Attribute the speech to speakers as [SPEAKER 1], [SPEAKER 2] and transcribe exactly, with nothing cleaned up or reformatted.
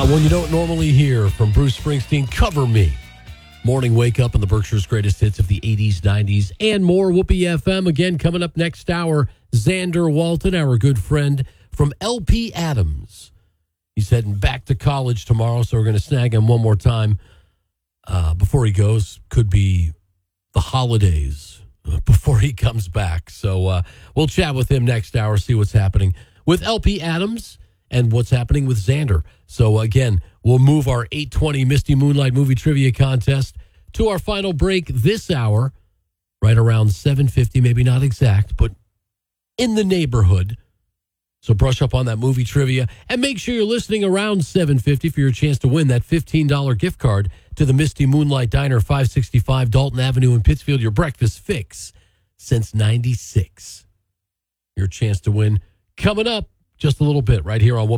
[SPEAKER 1] Yeah, when you don't normally hear from Bruce Springsteen, Cover Me. Morning wake up on the Berkshire's greatest hits of the eighties, nineties, and more. Whoopee F M. Again, coming up next hour, Xander Walton, our good friend from L P Adams. He's heading back to college tomorrow, so we're going to snag him one more time uh, before he goes. Could be the holidays before he comes back. So uh, we'll chat with him next hour, see what's happening with L P Adams and what's happening with Xander. So, again, we'll move our eight twenty Misty Moonlight Movie Trivia Contest to our final break this hour, right around seven fifty, maybe not exact, but in the neighborhood. So brush up on that movie trivia and make sure you're listening around seven fifty for your chance to win that fifteen dollars gift card to the Misty Moonlight Diner, five sixty-five Dalton Avenue in Pittsfield, your breakfast fix since ninety-six. Your chance to win coming up just a little bit right here on